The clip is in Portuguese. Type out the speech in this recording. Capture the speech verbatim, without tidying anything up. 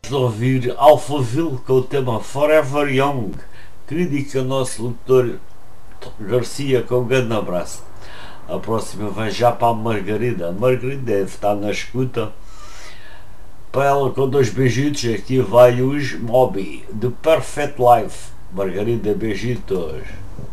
de ouvir Alphaville com o tema Forever Young. Crítica ao nosso locutor Garcia, com um grande abraço. A próxima vai já para a Margarida. A Margarida deve estar na escuta. Para ela, com dois beijitos, aqui vai os Moby, The Perfect Life. Margarida, beijitos.